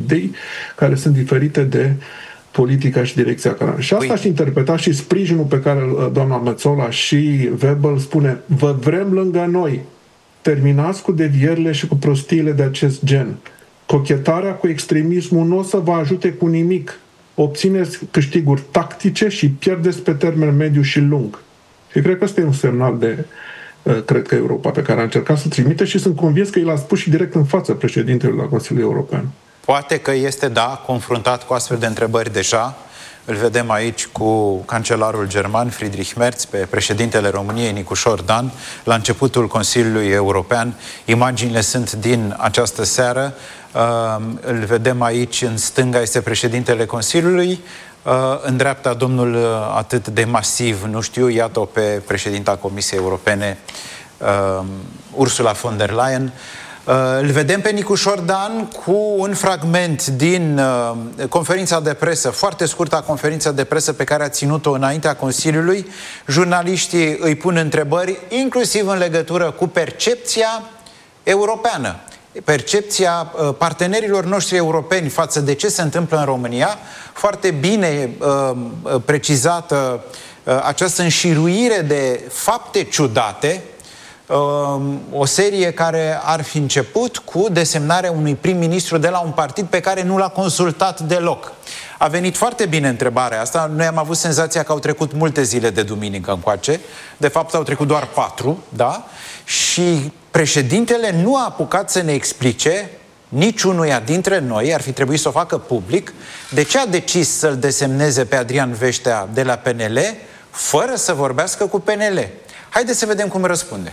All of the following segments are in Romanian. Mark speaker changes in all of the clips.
Speaker 1: idei care sunt diferite de politica și direcția care. Și asta și interpreta și sprijinul pe care doamna Metsola și Webel spune: vă vrem lângă noi, terminați cu devierile și cu prostiile de acest gen. Cochetarea cu extremismul nu o să vă ajute cu nimic. Obțineți câștiguri tactice și pierdeți pe termen mediu și lung. Și cred că ăsta e un semnal de, cred că Europa, pe care a încercat să trimite, și sunt convins că i l-a spus și direct în față președintelui la Consiliul European.
Speaker 2: Poate că este, da, confruntat cu astfel de întrebări deja. Îl vedem aici cu cancelarul german Friedrich Merz, pe președintele României Nicușor Dan, la începutul Consiliului European. Imaginile sunt din această seară. Îl vedem aici, în stânga este președintele Consiliului, în dreapta domnul atât de masiv, nu știu, iată-o pe președinta Comisiei Europene, Ursula von der Leyen. Îl vedem pe Nicușor Dan cu un fragment din conferința de presă, foarte scurtă conferința de presă pe care a ținut-o înaintea Consiliului. Jurnaliștii îi pun întrebări, inclusiv în legătură cu percepția europeană, percepția partenerilor noștri europeni față de ce se întâmplă în România. Foarte bine precizată această înșiruire de fapte ciudate, o serie care ar fi început cu desemnarea unui prim-ministru de la un partid pe care nu l-a consultat deloc. A venit foarte bine întrebarea asta. Noi am avut senzația că au trecut multe zile de duminică încoace. De fapt, au trecut doar 4, da? Și președintele nu a apucat să ne explice, niciunuia dintre noi, ar fi trebuit să o facă public, de ce a decis să-l desemneze pe Adrian Veștea de la PNL, fără să vorbească cu PNL. Haideți să vedem cum răspunde.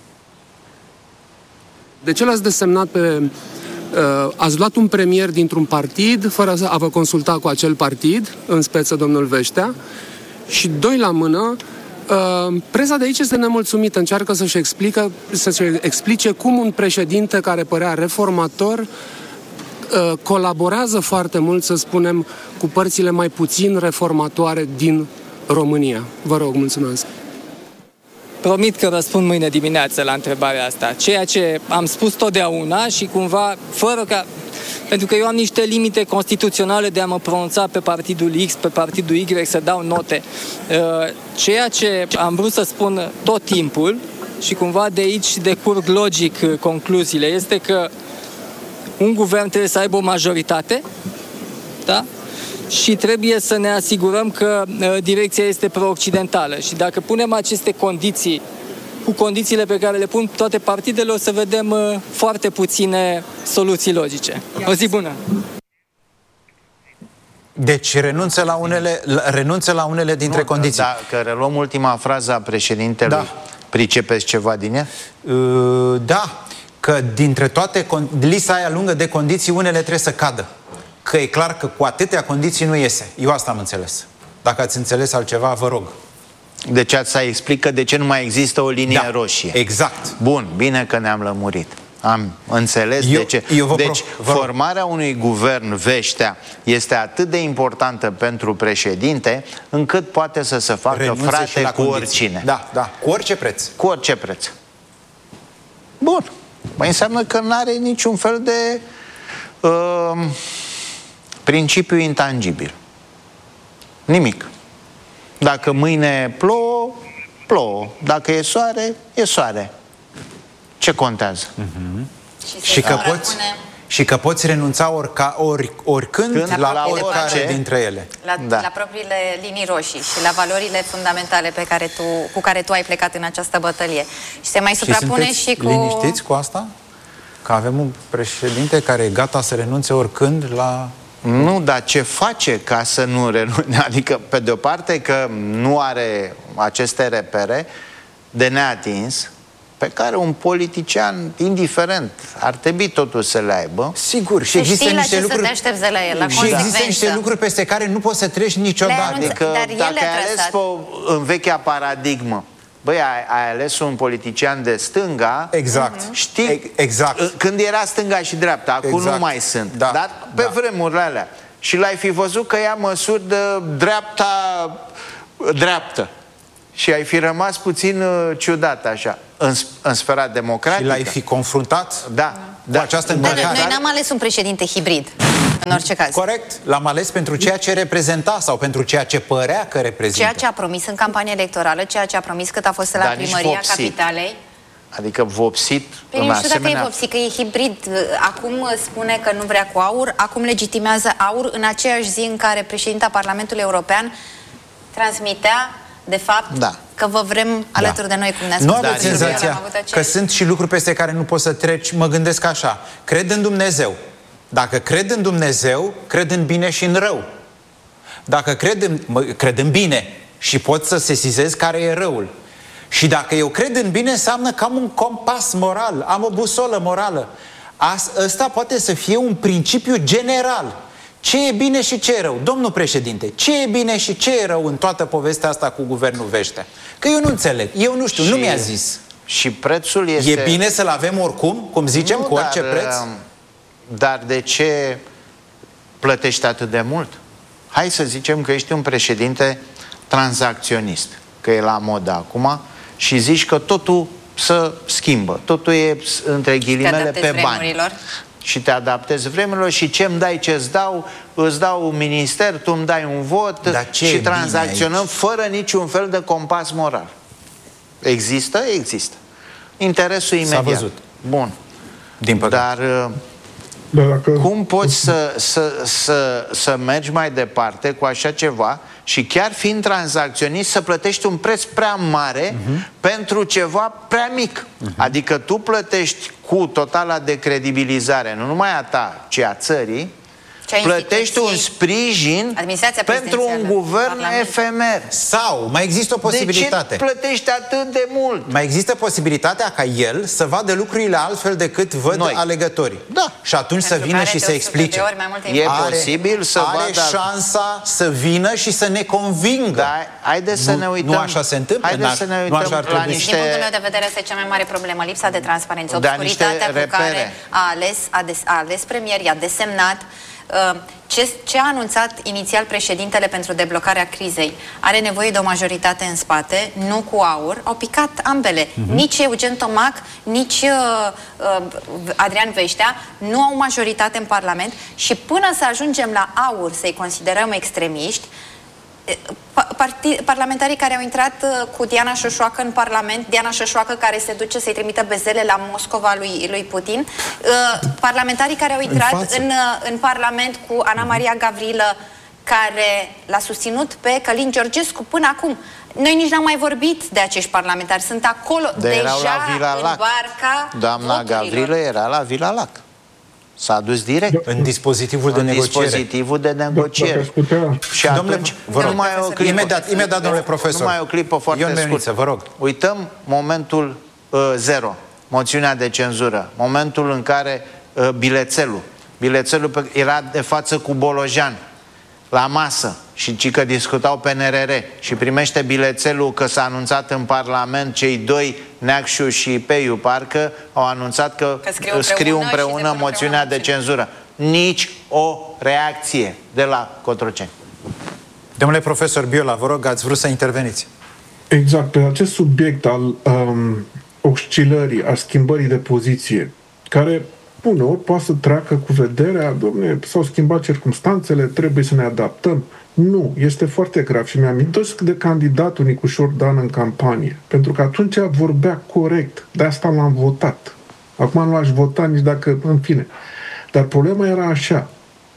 Speaker 3: De ce l-ați desemnat pe... ați luat un premier dintr-un partid fără a vă consulta cu acel partid, în speță domnul Veștea, și doi la mână, presa de aici este nemulțumită, încearcă să-și explice cum un președinte care părea reformator colaborează foarte mult, să spunem, cu părțile mai puțin reformatoare din România. Vă rog, mulțumesc.
Speaker 4: Promit că răspund mâine dimineață la întrebarea asta. Ceea ce am spus totdeauna și cumva, fără ca... Pentru că eu am niște limite constituționale de a mă pronunța pe partidul X, pe partidul Y, să dau note. Ceea ce am vrut să spun tot timpul, și cumva de aici decurg logic concluziile, este că un guvern trebuie să aibă o majoritate, da? Și trebuie să ne asigurăm că direcția este pro-occidentală. Și dacă punem aceste condiții cu condițiile pe care le pun toate partidele, o să vedem foarte puține soluții logice. O zi bună!
Speaker 2: Deci renunță la unele dintre condiții.
Speaker 5: Dacă reluăm ultima frază a președintelui, da. Pricepeți ceva din ea?
Speaker 2: Da, că dintre toate lista aia lungă de condiții, unele trebuie să cadă. Că e clar că cu atâtea condiții nu iese. Eu asta am înțeles. Dacă ați înțeles altceva, vă rog.
Speaker 5: Deci să explică de ce nu mai există o linie roșie.
Speaker 2: Exact.
Speaker 5: Bun, bine că ne-am lămurit. Am înțeles de ce. Deci formarea unui guvern Veștea este atât de importantă pentru președinte, încât poate să se facă frate cu oricine.
Speaker 2: Da, da, cu orice preț.
Speaker 5: Cu orice preț. Bun. Mai înseamnă că nu are niciun fel de principiu intangibil. Nimic. Dacă mâine plouă, plouă. Dacă e soare, e soare. Ce contează?
Speaker 2: Și că poți renunța oricând la oricare dintre ele.
Speaker 6: La propriile linii roșii și la valorile fundamentale cu care tu ai plecat în această bătălie. Și se mai suprapune și cu...
Speaker 2: liniștiți cu asta? Că avem un președinte care e gata să renunțe oricând la...
Speaker 5: Nu, dar ce face ca să nu renunțe? Adică, pe de o parte, că nu are aceste repere de neatins, pe care un politician, indiferent, ar trebui totuși să le aibă.
Speaker 2: Sigur, și există niște lucruri... Și există niște lucruri peste care nu poți să treci niciodată.
Speaker 5: Adică, dacă ai ales în vechea paradigmă, băi, ai ales un politician de stânga.
Speaker 2: Exact.
Speaker 5: Știi? Exact. Când era stânga și dreapta, acum nu mai sunt. Da. Dar pe vremurile alea. Și l-ai fi văzut că ia măsuri de dreaptă. Și ai fi rămas puțin ciudat așa, în sfera democratică.
Speaker 2: Și l-ai fi confruntat cu această
Speaker 6: îmbrăcare. Noi n-am ales un președinte hibrid. În orice caz.
Speaker 2: Corect. L-am ales pentru ceea ce reprezenta sau pentru ceea ce părea că reprezintă.
Speaker 6: Ceea ce a promis în campanie electorală, ceea ce a promis cât a fost la primăria Capitalei.
Speaker 5: Adică vopsit în
Speaker 6: nu știu
Speaker 5: asemenea...
Speaker 6: dacă e vopsit, că e hibrid. Acum spune că nu vrea cu aur, acum legitimează aur în aceeași zi în care președinta Parlamentului European transmitea, de fapt, că vă vrem alături de noi, cum ne-a spus.
Speaker 2: Nu aveți senzația că sunt și lucruri peste care nu poți să treci? Mă gândesc așa, cred în Dumnezeu. Dacă cred în Dumnezeu, cred în bine și în rău. Dacă cred în bine și pot să sesizez care e răul. Și dacă eu cred în bine, înseamnă că am un compas moral, am o busolă morală. Ăsta poate să fie un principiu general. Ce e bine și ce e rău? Domnul președinte, ce e bine și ce e rău în toată povestea asta cu guvernul Veștea? Că eu nu înțeleg, eu nu știu, nu mi-a zis.
Speaker 5: Și prețul este...
Speaker 2: E bine să-l avem oricum, cum zicem, cu orice preț?
Speaker 5: Dar de ce plătești atât de mult? Hai să zicem că ești un președinte tranzacționist, că e la modă acum, și zici că totul se schimbă, totul e între ghilimele pe bani. Și te adaptezi vremurilor și ce-mi dai, ce-ți dau, îți dau un minister, tu îmi dai un vot și tranzacționăm fără niciun fel de compas moral. Există? Există. Interesul imediat.
Speaker 2: S-a văzut.
Speaker 5: Bun.
Speaker 2: Din păcate.
Speaker 5: Dar cum poți să mergi mai departe cu așa ceva și chiar fiind tranzacționist să plătești un preț prea mare pentru ceva prea mic? Adică tu plătești cu totala decredibilizare, nu numai a ta, ci a țării, plătești un sprijin pentru un guvern efemer.
Speaker 2: Sau mai există o posibilitate.
Speaker 5: De ce plătești atât de mult?
Speaker 2: Mai există posibilitatea ca el să vadă lucrurile altfel decât văd alegătorii.
Speaker 5: Da.
Speaker 2: Și atunci să vină și să explice.
Speaker 5: E posibil să vadă...
Speaker 2: Are șansa să vină și să ne convingă.
Speaker 5: Da, haideți să ne uităm.
Speaker 2: Nu așa se întâmplă?
Speaker 5: Haideți să ne uităm la niște...
Speaker 6: Din punctul meu de vedere, este cea mai mare problemă, lipsa de transparență, obscuritatea cu care a ales premier, i-a desemnat. Ce a anunțat inițial președintele pentru deblocarea crizei are nevoie de o majoritate în spate, nu cu aur. Au picat ambele. Nici Eugen Tomac, nici Adrian Veștea nu au majoritate în Parlament și până să ajungem la aur, să-i considerăm extremiști, parlamentarii care au intrat cu Diana Șoșoacă în Parlament, Diana Șoșoacă care se duce să-i trimită bezele la Moscova lui Putin, parlamentarii care au intrat în Parlament cu Ana Maria Gavrilă, care l-a susținut pe Călin Georgescu până acum. Noi nici n-am mai vorbit de acești parlamentari. Sunt acolo deja în barca
Speaker 5: Doamna Gavrilă era la Vila Lac. S-a dus direct
Speaker 2: în dispozitivul de negociere.
Speaker 5: Dispozitivul de negociere. Și atunci,
Speaker 2: imediat, domnule profesor.
Speaker 5: Numai o clipă foarte scurtă.
Speaker 2: Vă rog.
Speaker 5: Uităm momentul 0, moțiunea de cenzură, momentul în care bilețelul era de față cu Bolojan la masă și ci că discutau PNRR și primește bilețelul că s-a anunțat în Parlament, cei doi, Neacșu și Peiu, parcă au anunțat că scriu împreună moțiunea de cenzură. Nici o reacție de la Cotroceni.
Speaker 2: Domnule profesor Biola, vă rog, ați vrut să interveniți.
Speaker 1: Exact, pe acest subiect al oscilării, a schimbării de poziție, care uneori poate să treacă cu vederea, dom'le, s-au schimbat circumstanțele, trebuie să ne adaptăm. Nu, este foarte grav și mi-amintesc de candidatul Nicușor Dan în campanie, pentru că atunci vorbea corect, de asta l-am votat. Acum nu aș vota nici dacă, în fine. Dar problema era așa,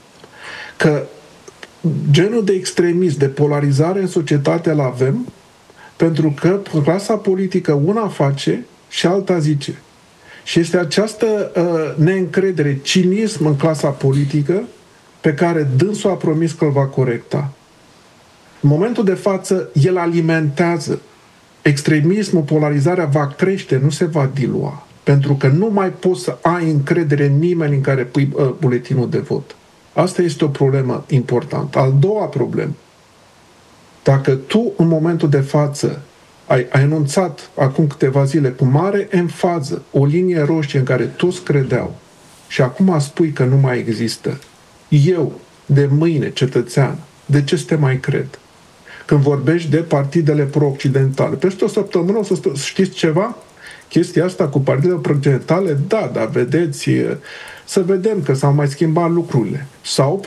Speaker 1: că genul de extremism, de polarizare în societate îl avem, pentru că clasa politică una face și alta zice. Și este această neîncredere, cinism în clasa politică pe care dânsul a promis că îl va corecta. În momentul de față, el alimentează. Extremismul, polarizarea va crește, nu se va dilua. Pentru că nu mai poți să ai încredere în nimeni în care pui buletinul de vot. Asta este o problemă importantă. Al doua problemă. Dacă tu, în momentul de față, ai anunțat acum câteva zile cu mare emfază o linie roșie în care toți credeau și acum spui că nu mai există, eu, de mâine, cetățean, de ce să te mai cred? Când vorbești de partidele pro-occidentale, peste o săptămână o să știți ceva? Chestia asta cu partidele pro-occidentale, da, dar vedeți, să vedem că s-au mai schimbat lucrurile. Sau